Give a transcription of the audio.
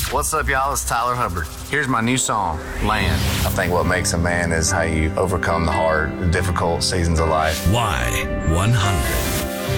What's up, y'all? It's Tyler Hubbard. Here's my new song, Land. I think what makes a man is how you overcome the hard, difficult seasons of life. Y100.